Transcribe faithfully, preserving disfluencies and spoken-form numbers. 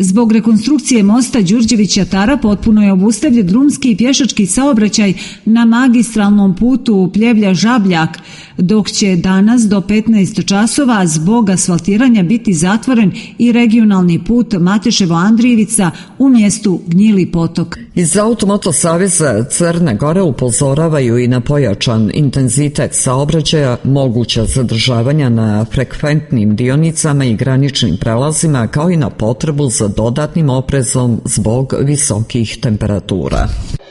Zbog rekonstrukcije mosta Đurđevića-Tara potpuno je obustavljen drumski i pješački saobraćaj na magistralnom putu Pljevlja-Žabljak, dok će danas do petnaest časova zbog asfaltiranja biti zatvoren i regionalni put Mateševo-Andrijevica u mjestu Gnjili potok. Iz Automoto saveza Crne Gore upozoravaju i na pojačan intenzitet saobraćaja, moguća zadržavanja na frekventnim dionicama i graničnim prelazima, kao i na potrebu za dodatnim oprezom zbog visokih temperatura.